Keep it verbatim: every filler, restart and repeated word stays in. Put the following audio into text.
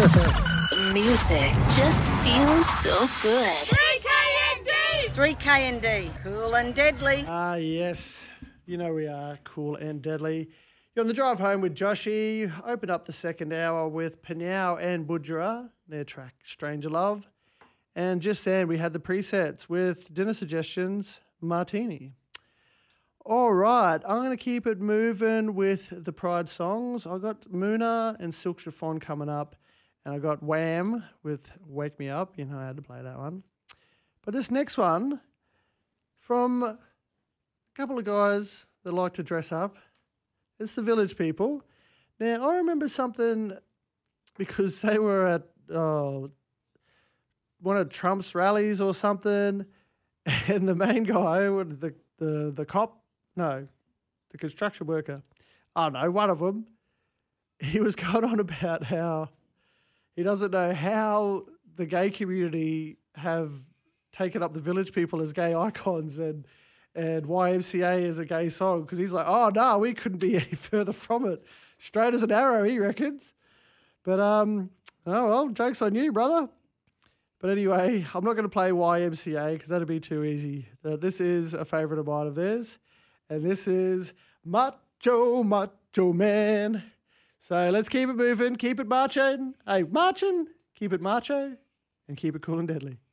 Music just feels so good. three K N D! three K N D, cool and deadly. Ah, yes. You know we are cool and deadly. You're on the drive home with Joshy. Open up the second hour with Panyao and Budjera, their track Stranger Love. And just then we had the presets with dinner suggestions, Martini. All right, I'm going to keep it moving with the Pride songs. I got Moona and Silk Chiffon coming up, and I got Wham with Wake Me Up. You know I had to play that one. But this next one, from a couple of guys that like to dress up, it's the Village People. Now, I remember something because they were at oh, one of Trump's rallies or something, and the main guy, the the the cop, no, the construction worker, I don't know, one of them, he was going on about how he doesn't know how the gay community have taken up the Village People as gay icons and and Y M C A as a gay song, because he's like, oh, no, we couldn't be any further from it. Straight as an arrow, he reckons. But, um, oh, well, joke's on you, brother. But anyway, I'm not going to play Y M C A because that'd be too easy. Uh, this is a favourite of mine of theirs, and this is Macho, Macho Man. So let's keep it moving, keep it marching. Hey, marching, keep it macho, and keep it cool and deadly.